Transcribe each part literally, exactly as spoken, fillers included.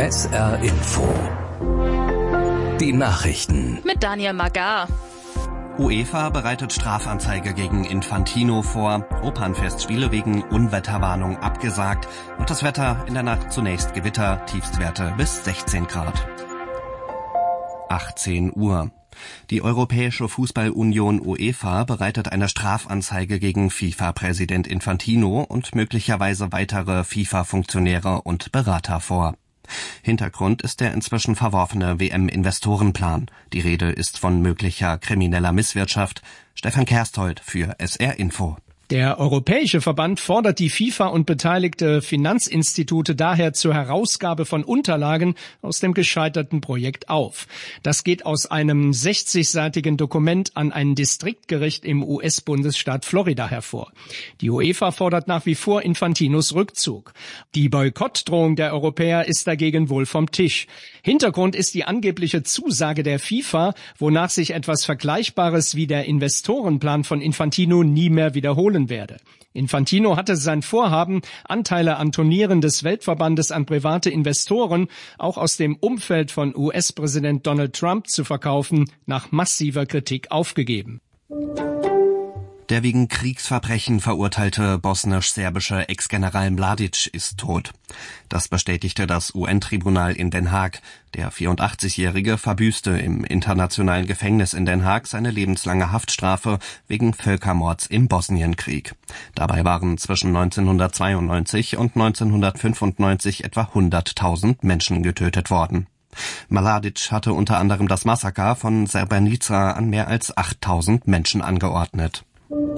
S R Info. Die Nachrichten. Mit Daniel Magar. UEFA bereitet Strafanzeige gegen Infantino vor, Opernfestspiele wegen Unwetterwarnung abgesagt und das Wetter in der Nacht zunächst Gewitter, Tiefstwerte bis sechzehn Grad. achtzehn Uhr. Die Europäische Fußballunion UEFA bereitet eine Strafanzeige gegen FIFA-Präsident Infantino und möglicherweise weitere FIFA-Funktionäre und Berater vor. Hintergrund ist der inzwischen verworfene W M-Investorenplan. Die Rede ist von möglicher krimineller Misswirtschaft. Stefan Kersthold für S R Info. Der Europäische Verband fordert die FIFA und beteiligte Finanzinstitute daher zur Herausgabe von Unterlagen aus dem gescheiterten Projekt auf. Das geht aus einem sechzigseitigen Dokument an ein Distriktgericht im U S-Bundesstaat Florida hervor. Die UEFA fordert nach wie vor Infantinos Rückzug. Die Boykottdrohung der Europäer ist dagegen wohl vom Tisch. Hintergrund ist die angebliche Zusage der FIFA, wonach sich etwas Vergleichbares wie der Investorenplan von Infantino nie mehr wiederholen werde. Infantino hatte sein Vorhaben, Anteile an Turnieren des Weltverbandes an private Investoren, auch aus dem Umfeld von U S-Präsident Donald Trump, zu verkaufen, nach massiver Kritik aufgegeben. Der wegen Kriegsverbrechen verurteilte bosnisch-serbische Ex-General Mladic ist tot. Das bestätigte das U N-Tribunal in Den Haag. Der vierundachtzigjährige verbüßte im internationalen Gefängnis in Den Haag seine lebenslange Haftstrafe wegen Völkermords im Bosnienkrieg. Dabei waren zwischen neunzehnhundertzweiundneunzig und neunzehnhundertfünfundneunzig etwa hunderttausend Menschen getötet worden. Mladic hatte unter anderem das Massaker von Srebrenica an mehr als achttausend Menschen angeordnet.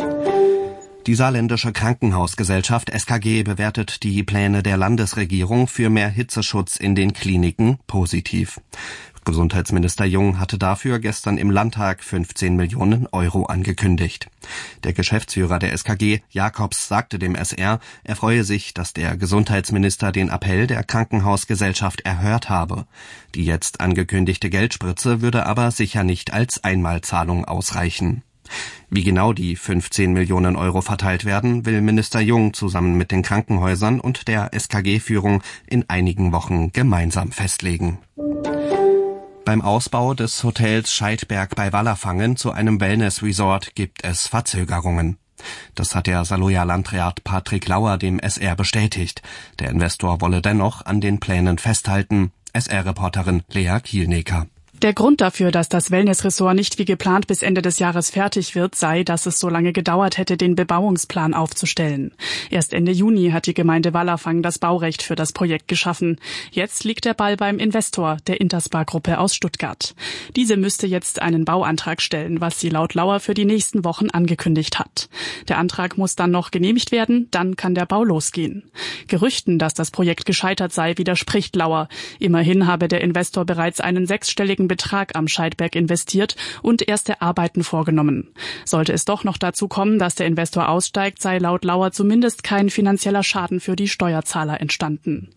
Die saarländische Krankenhausgesellschaft S K G bewertet die Pläne der Landesregierung für mehr Hitzeschutz in den Kliniken positiv. Gesundheitsminister Jung hatte dafür gestern im Landtag fünfzehn Millionen Euro angekündigt. Der Geschäftsführer der S K G, Jakobs, sagte dem S R, er freue sich, dass der Gesundheitsminister den Appell der Krankenhausgesellschaft erhört habe. Die jetzt angekündigte Geldspritze würde aber sicher nicht als Einmalzahlung ausreichen. Wie genau die fünfzehn Millionen Euro verteilt werden, will Minister Jung zusammen mit den Krankenhäusern und der S K G-Führung in einigen Wochen gemeinsam festlegen. Beim Ausbau des Hotels Scheidberg bei Wallerfangen zu einem Wellness-Resort gibt es Verzögerungen. Das hat der Saloja Landrat Patrick Lauer dem S R bestätigt. Der Investor wolle dennoch an den Plänen festhalten. S R-Reporterin Lea Kielnecker. Der Grund dafür, dass das Wellnessressort nicht wie geplant bis Ende des Jahres fertig wird, sei, dass es so lange gedauert hätte, den Bebauungsplan aufzustellen. Erst Ende Juni hat die Gemeinde Wallerfang das Baurecht für das Projekt geschaffen. Jetzt liegt der Ball beim Investor, der Interspar-Gruppe aus Stuttgart. Diese müsste jetzt einen Bauantrag stellen, was sie laut Lauer für die nächsten Wochen angekündigt hat. Der Antrag muss dann noch genehmigt werden, dann kann der Bau losgehen. Gerüchten, dass das Projekt gescheitert sei, widerspricht Lauer. Immerhin habe der Investor bereits einen sechsstelligen Betrag am Scheidberg investiert und erste Arbeiten vorgenommen. Sollte es doch noch dazu kommen, dass der Investor aussteigt, sei laut Lauer zumindest kein finanzieller Schaden für die Steuerzahler entstanden.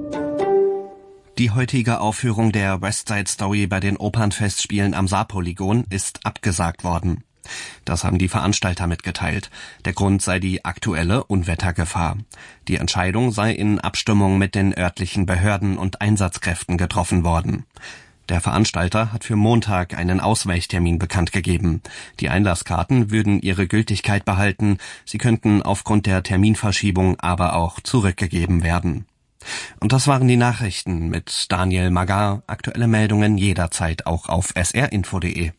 Die heutige Aufführung der West Side Story bei den Opernfestspielen am Saarpolygon ist abgesagt worden. Das haben die Veranstalter mitgeteilt. Der Grund sei die aktuelle Unwettergefahr. Die Entscheidung sei in Abstimmung mit den örtlichen Behörden und Einsatzkräften getroffen worden. Der Veranstalter hat für Montag einen Ausweichtermin bekannt gegeben. Die Einlasskarten würden ihre Gültigkeit behalten. Sie könnten aufgrund der Terminverschiebung aber auch zurückgegeben werden. Und das waren die Nachrichten mit Daniel Magar. Aktuelle Meldungen jederzeit auch auf s r info punkt d e.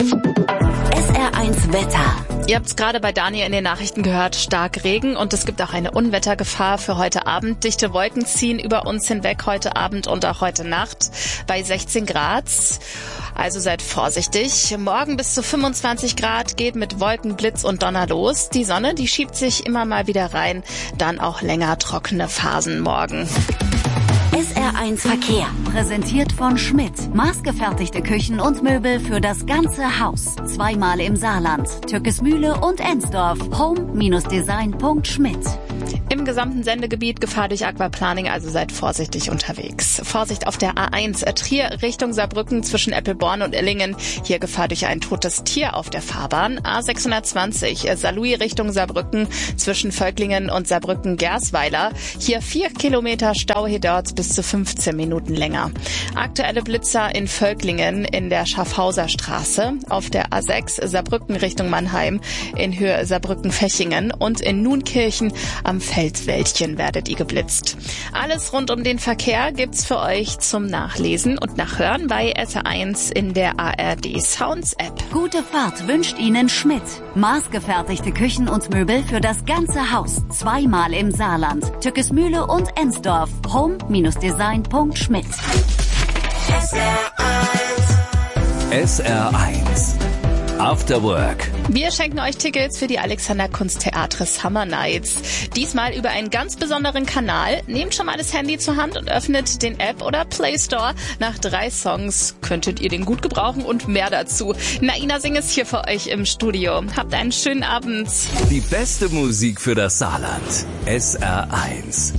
S R eins Wetter. Ihr habt es gerade bei Daniel in den Nachrichten gehört, stark Regen und es gibt auch eine Unwettergefahr für heute Abend. Dichte Wolken ziehen über uns hinweg heute Abend und auch heute Nacht bei sechzehn Grad. Also seid vorsichtig. Morgen bis zu fünfundzwanzig Grad, geht mit Wolken, Blitz und Donner los. Die Sonne, die schiebt sich immer mal wieder rein. Dann auch länger trockene Phasen morgen. S R eins Verkehr. Präsentiert von Schmidt. Maßgefertigte Küchen und Möbel für das ganze Haus. Zweimal im Saarland. Türkismühle und Ensdorf. home Bindestrich design Punkt schmidt. Im gesamten Sendegebiet Gefahr durch Aquaplaning, also seid vorsichtig unterwegs. Vorsicht auf der A eins, Trier Richtung Saarbrücken zwischen Eppelborn und Illingen. Hier Gefahr durch ein totes Tier auf der Fahrbahn. A sechshundertzwanzig, Saarlouis Richtung Saarbrücken zwischen Völklingen und Saarbrücken-Gersweiler. Hier vier Kilometer Stau, hier dauert bis zu fünfzehn Minuten länger. Aktuelle Blitzer in Völklingen in der Schaffhauser Straße, auf der A sechs Saarbrücken Richtung Mannheim in Höhe Saarbrücken-Fechingen und in Nunkirchen am Feldwäldchen werdet ihr geblitzt. Alles rund um den Verkehr gibt's für euch zum Nachlesen und Nachhören bei S R eins in der A R D Sounds App. Gute Fahrt wünscht Ihnen Schmidt. Maßgefertigte Küchen und Möbel für das ganze Haus. Zweimal im Saarland. Tückesmühle und Ensdorf. home Bindestrich design Punkt schmidt. S R eins After Work. Wir schenken euch Tickets für die Alexander Kunsttheatre Summer Nights. Diesmal über einen ganz besonderen Kanal. Nehmt schon mal das Handy zur Hand und öffnet den App oder Play Store. Nach drei Songs könntet ihr den gut gebrauchen und mehr dazu. Naina Singh ist hier für euch im Studio. Habt einen schönen Abend. Die beste Musik für das Saarland. S R eins.